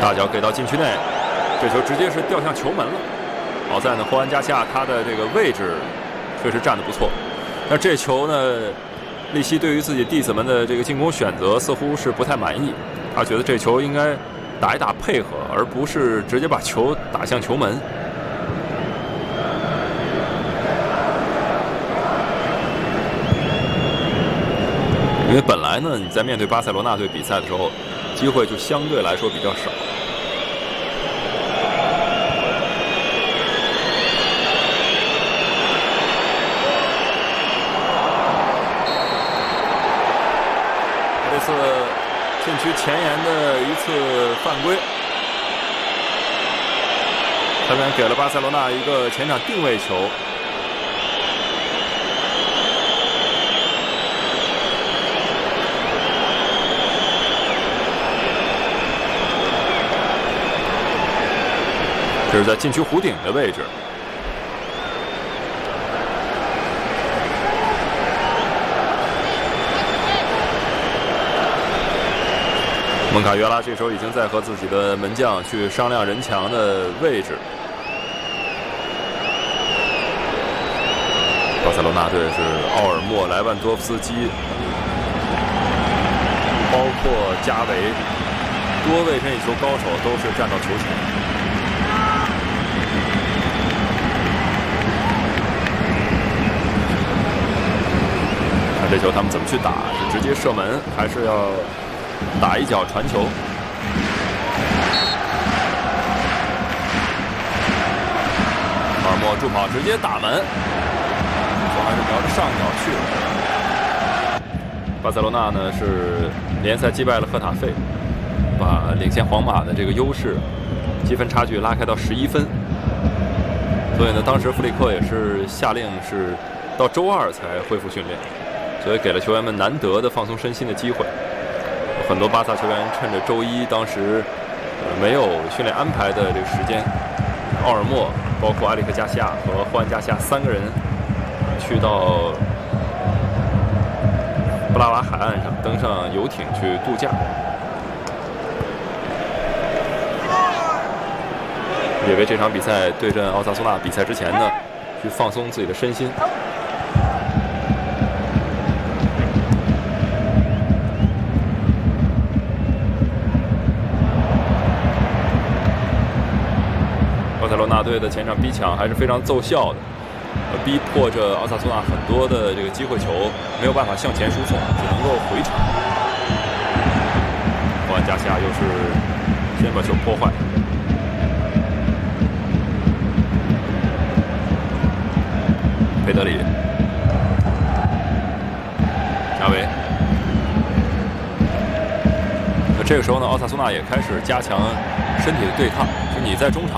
大脚给到禁区内，这球直接是掉向球门了。好在呢，霍安加西亚他的这个位置确实站得不错，但这球呢，利希对于自己弟子们的这个进攻选择似乎是不太满意，他觉得这球应该打一打配合，而不是直接把球打向球门。因为本来呢，你在面对巴塞罗那队比赛的时候，机会就相对来说比较少。这次禁区前沿的一次犯规，这边给了巴塞罗那一个前场定位球。这是在禁区弧顶的位置。蒙卡约拉这时候已经在和自己的门将去商量人墙的位置。巴塞罗那队是奥尔莫、莱万多夫斯基，包括加维，多位任意球高手都是站到球前。看这球他们怎么去打，是直接射门，还是要打一脚传球？奥尔莫助跑直接打门，球还是瞄着上角去了。巴塞罗那呢是联赛击败了赫塔费，把领先皇马的这个优势积分差距拉开到11分。所以呢，当时弗里克也是下令是到周2才恢复训练。所以给了球员们难得的放松身心的机会。很多巴萨球员趁着周一当时没有训练安排的这个时间，奥尔莫、包括埃里克加西亚和霍安加西亚3个人去到布拉瓦海岸上，登上游艇去度假，也为这场比赛对阵奥萨苏纳比赛之前呢，去放松自己的身心。巴塞罗那队的前场逼抢还是非常奏效的，逼迫着奥萨苏纳很多的这个机会球没有办法向前输送，只能够回传。霍安加西亚又是先把球破坏。佩德里、加维。那这个时候呢，奥萨苏纳也开始加强身体的对抗，就你在中场